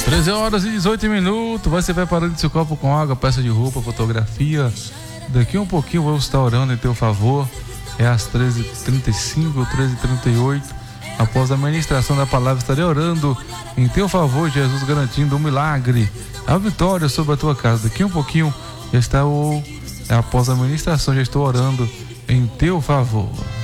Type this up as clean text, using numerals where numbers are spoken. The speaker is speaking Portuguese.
13h18. Vai se preparando seu copo com água, peça de roupa, fotografia. Daqui a um pouquinho vou estar orando em teu favor. É às 13h35, 13h38. Após a ministração da palavra, estarei orando em teu favor, Jesus, garantindo um milagre, a vitória sobre a tua casa. Daqui a um pouquinho, após a ministração, já estou orando em teu favor.